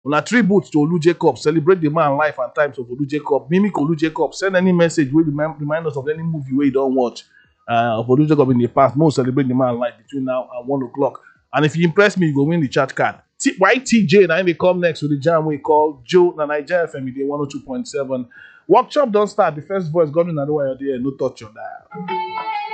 On a tribute to Olu Jacob, celebrate the man life and times of Olu Jacob, mimic Olu Jacob, send any message wey remind us of any movie wey you don't watch of Olu Jacob in the past. Most celebrate the man life between now and 1 o'clock. And if you impress me, you go win the chat card. YTJ, now they come next with the jam we call Joe na Nigeria FM, day 102.7. Workshop don't start. The first voice, Governor Adebayo there, no touch your dial.